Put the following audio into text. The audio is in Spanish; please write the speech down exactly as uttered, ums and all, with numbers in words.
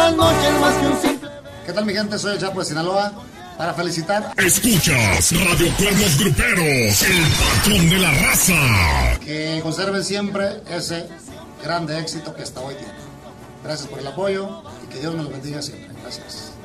las noches más que un simple... ¿Qué tal, mi gente? Soy el Chapo de Sinaloa. Para felicitar. Escuchas Radio Cuernos Gruperos, el patrón de la raza. Que conserven siempre ese grande éxito que hasta hoy tienen. Gracias por el apoyo y que Dios nos lo bendiga siempre. Gracias.